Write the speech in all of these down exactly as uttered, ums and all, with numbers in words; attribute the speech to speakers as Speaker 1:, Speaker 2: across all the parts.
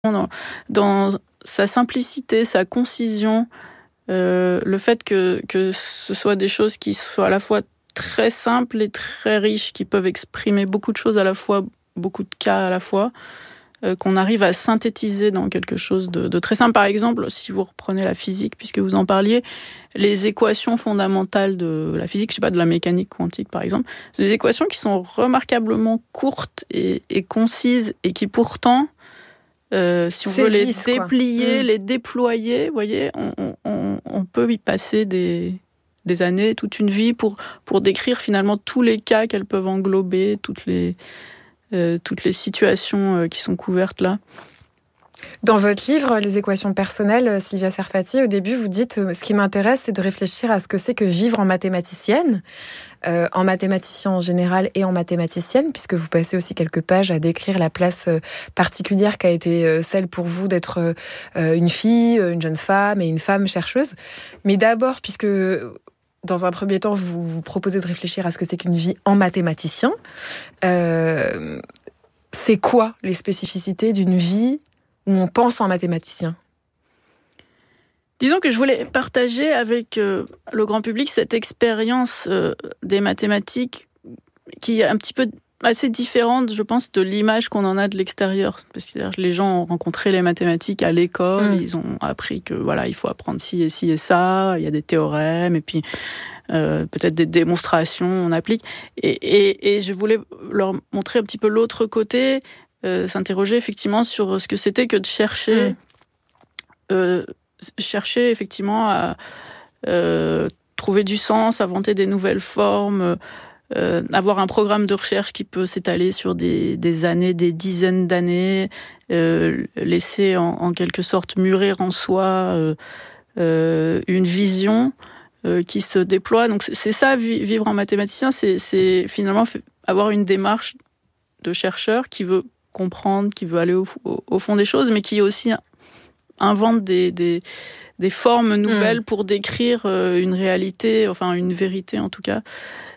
Speaker 1: dans, dans sa simplicité, sa concision, euh, le fait que, que ce soit des choses qui soient à la fois très simples et très riches, qui peuvent exprimer beaucoup de choses à la fois, beaucoup de cas à la fois, euh, qu'on arrive à synthétiser dans quelque chose de, de très simple. Par exemple, si vous reprenez la physique, puisque vous en parliez, les équations fondamentales de la physique, je sais pas, de la mécanique quantique par exemple, c'est des équations qui sont remarquablement courtes et, et concises et qui pourtant, euh, si on
Speaker 2: Saisissent,
Speaker 1: veut les déplier,
Speaker 2: quoi.
Speaker 1: les déployer, vous voyez, on, on, on peut y passer des, des années, toute une vie pour, pour décrire finalement tous les cas qu'elles peuvent englober, toutes les, euh, toutes les situations euh, qui sont couvertes là.
Speaker 2: Dans votre livre, Les équations personnelles, Sylvia Serfati, au début, vous dites « Ce qui m'intéresse, c'est de réfléchir à ce que c'est que vivre en mathématicienne, euh, en mathématicien en général et en mathématicienne, puisque vous passez aussi quelques pages à décrire la place particulière qu'a été celle pour vous d'être euh, une fille, une jeune femme et une femme chercheuse. Mais d'abord, puisque dans un premier temps, vous vous proposez de réfléchir à ce que c'est qu'une vie en mathématicien, euh, c'est quoi les spécificités d'une vie où on pense en mathématicien?
Speaker 1: Disons que je voulais partager avec euh, le grand public cette expérience euh, des mathématiques qui est un petit peu assez différente, je pense, de l'image qu'on en a de l'extérieur. Parce que les gens ont rencontré les mathématiques à l'école, mmh. ils ont appris que voilà, il faut apprendre ci et ci et ça, il y a des théorèmes, et puis euh, peut-être des démonstrations, on applique. Et, et, et je voulais leur montrer un petit peu l'autre côté, euh, s'interroger effectivement sur ce que c'était que de chercher... Mmh. Euh, chercher effectivement à euh, trouver du sens, inventer des nouvelles formes, euh, avoir un programme de recherche qui peut s'étaler sur des, des années, des dizaines d'années, euh, laisser en, en quelque sorte mûrir en soi euh, euh, une vision euh, qui se déploie. Donc c'est, c'est ça, vivre en mathématicien, c'est, c'est finalement avoir une démarche de chercheur qui veut comprendre, qui veut aller au, au, au fond des choses, mais qui est aussi invente des, des, des formes nouvelles mmh. pour décrire euh, une réalité, enfin une vérité en tout cas.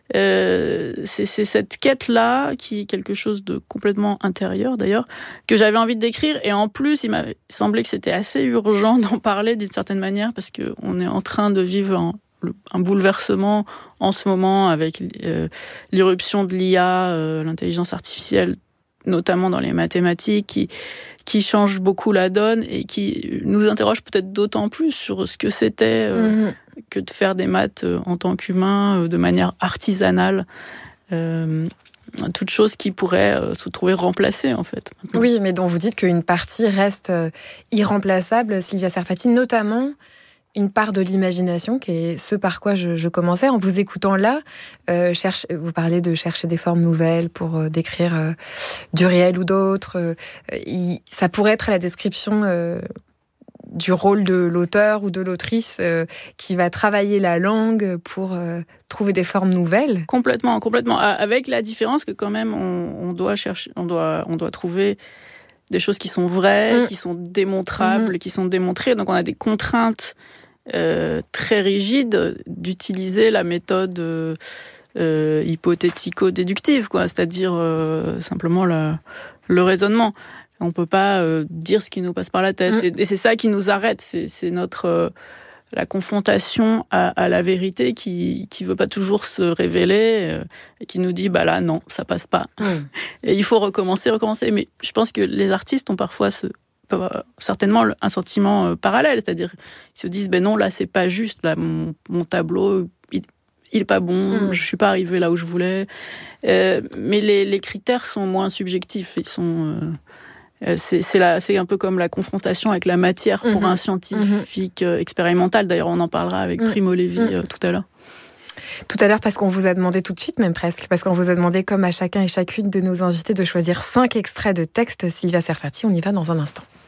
Speaker 1: Euh, c'est, c'est cette quête-là, qui est quelque chose de complètement intérieur d'ailleurs, que j'avais envie de décrire. Et en plus, il m'a semblé que c'était assez urgent d'en parler d'une certaine manière, parce qu'on est en train de vivre un, un bouleversement en ce moment avec euh, l'irruption de l'I A, euh, l'intelligence artificielle, notamment dans les mathématiques, qui qui change beaucoup la donne et qui nous interroge peut-être d'autant plus sur ce que c'était euh, mmh. que de faire des maths en tant qu'humain, euh, de manière artisanale. Euh, toute chose qui pourrait euh, se trouver remplacée, en fait. Maintenant.
Speaker 2: Oui, mais dont vous dites qu'une partie reste euh, irremplaçable, Sylvia Serfati, notamment une part de l'imagination, qui est ce par quoi je, je commençais. En vous écoutant là, euh, cherche, vous parlez de chercher des formes nouvelles pour euh, décrire euh, du réel ou d'autres. Euh, il, ça pourrait être la description euh, du rôle de l'auteur ou de l'autrice euh, qui va travailler la langue pour euh, trouver des formes nouvelles.
Speaker 1: Complètement, complètement. Avec la différence que quand même, on, on doit chercher, on doit, on doit trouver des choses qui sont vraies, mmh. qui sont démontrables, mmh. qui sont démontrées. Donc on a des contraintes Euh, très rigide d'utiliser la méthode euh, euh, hypothético-déductive, quoi, c'est-à-dire euh, simplement la, le raisonnement. On peut pas euh, dire ce qui nous passe par la tête, mmh. et, et c'est ça qui nous arrête. C'est, c'est notre euh, la confrontation à, à la vérité qui qui veut pas toujours se révéler euh, et qui nous dit bah là non, ça passe pas. Mmh. Et il faut recommencer, recommencer. Mais je pense que les artistes ont parfois ce certainement un sentiment euh, parallèle, c'est-à-dire ils se disent ben non, là c'est pas juste, là mon, mon tableau il, il est pas bon, mmh. je suis pas arrivé là où je voulais, euh, mais les, les critères sont moins subjectifs, ils sont euh, c'est, c'est, la, c'est un peu comme la confrontation avec la matière pour mmh. un scientifique mmh. expérimental. D'ailleurs on en parlera avec mmh. Primo Levi mmh. euh, tout à l'heure.
Speaker 2: Tout à l'heure, parce qu'on vous a demandé tout de suite, même presque, parce qu'on vous a demandé, comme à chacun et chacune de nos invités, de choisir cinq extraits de textes. Sylvia Serfati, on y va dans un instant.